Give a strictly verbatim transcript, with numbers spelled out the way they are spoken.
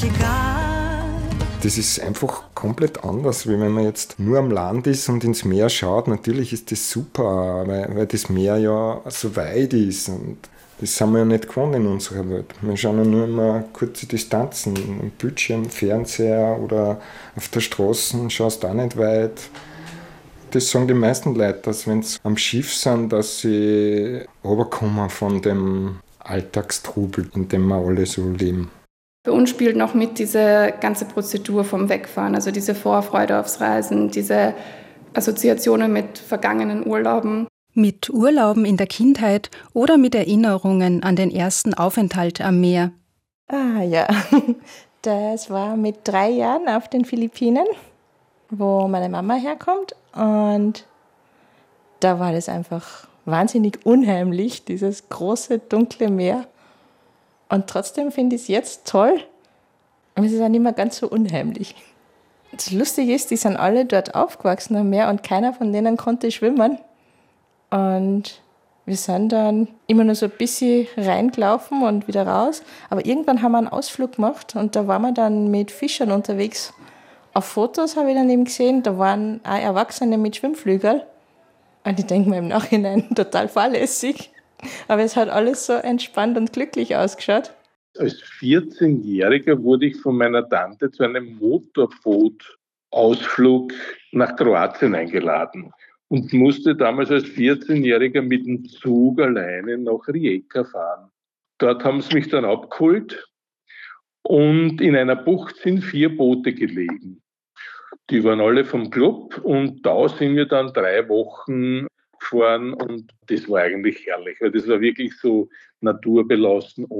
Das ist einfach komplett anders, wie wenn man jetzt nur am Land ist und ins Meer schaut. Natürlich ist das super, weil, weil das Meer ja so weit ist. Und das sind wir ja nicht gewohnt in unserer Welt. Wir schauen ja nur immer kurze Distanzen. Am Bildschirm, Fernseher oder auf der Straße schaust du auch nicht weit. Das sagen die meisten Leute, dass wenn sie am Schiff sind, dass sie runterkommen von dem Alltagstrubel, in dem wir alle so leben. Bei uns spielt noch mit diese ganze Prozedur vom Wegfahren, also diese Vorfreude aufs Reisen, diese Assoziationen mit vergangenen Urlauben. Mit Urlauben in der Kindheit oder mit Erinnerungen an den ersten Aufenthalt am Meer. Ah ja, das war mit drei Jahren auf den Philippinen, wo meine Mama herkommt. Und da war das einfach wahnsinnig unheimlich, dieses große, dunkle Meer. Und trotzdem finde ich es jetzt toll. Aber es ist auch nicht mehr ganz so unheimlich. Das Lustige ist, die sind alle dort aufgewachsen am Meer und keiner von denen konnte schwimmen. Und wir sind dann immer nur so ein bisschen reingelaufen und wieder raus. Aber irgendwann haben wir einen Ausflug gemacht und da waren wir dann mit Fischern unterwegs. Auf Fotos habe ich dann eben gesehen, da waren auch Erwachsene mit Schwimmflügeln. Und ich denke mir im Nachhinein total fahrlässig. Aber es hat alles so entspannt und glücklich ausgeschaut. Als vierzehnjähriger wurde ich von meiner Tante zu einem Motorbootausflug nach Kroatien eingeladen und musste damals als vierzehnjähriger mit dem Zug alleine nach Rijeka fahren. Dort haben sie mich dann abgeholt und in einer Bucht sind vier Boote gelegen. Die waren alle vom Club und da sind wir dann drei Wochen gefahren und das war eigentlich herrlich, weil das war wirklich so naturbelassen.